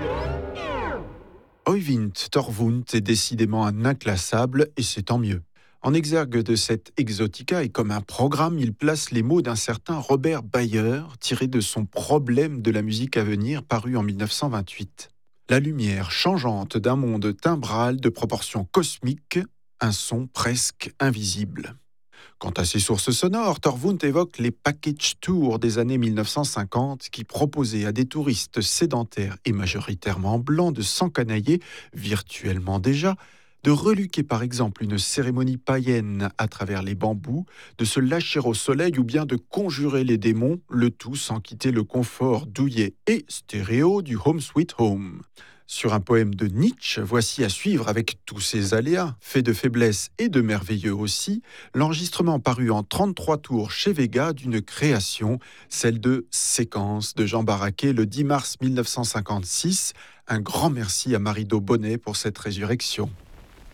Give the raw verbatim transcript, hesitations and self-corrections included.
Oyvind Torvund est décidément un inclassable, et c'est tant mieux. En exergue de cette exotica et comme un programme, il place les mots d'un certain Robert Bayer, tiré de son Problème de la musique à venir, paru en dix-neuf cent vingt-huit. La lumière changeante d'un monde timbral de proportions cosmiques, un son presque invisible. Quant à ses sources sonores, Torvund évoque les package tours des années dix-neuf cent cinquante qui proposaient à des touristes sédentaires et majoritairement blancs de s'encanailler, virtuellement déjà, de reluquer par exemple une cérémonie païenne à travers les bambous, de se lâcher au soleil ou bien de conjurer les démons, le tout sans quitter le confort douillet et stéréo du Home Sweet Home. Sur un poème de Nietzsche, voici à suivre avec tous ses aléas, faits de faiblesse et de merveilleux aussi, l'enregistrement paru en trente-trois tours chez Vega d'une création, celle de Séquence de Jean Barraquet le dix mars dix-neuf cent cinquante-six. Un grand merci à Marido Bonnet pour cette résurrection.